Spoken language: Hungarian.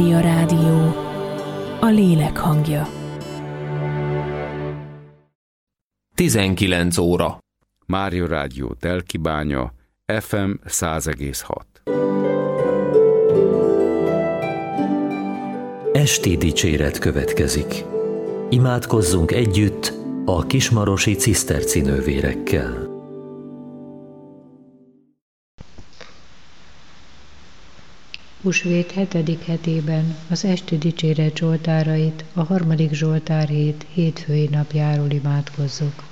A rádió, a lélek hangja. 19 óra. Mária Rádió Telkibánya, FM 100,6. Esti dicséret következik. Imádkozzunk együtt a kismarosi cisztercinővérekkel. Húsvét 7. hetében az esti dicséret zsoltárait a 3. Zsoltár hét hétfői napjáról imádkozzuk.